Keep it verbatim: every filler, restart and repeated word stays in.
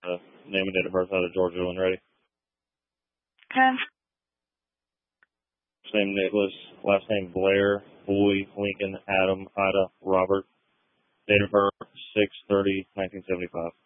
uh, name and date of birth out of Georgia when ready. Okay. First name Nicholas, last name Blair, Boy, Lincoln, Adam, Ida, Robert. Date of birth six thirty nineteen seventy five.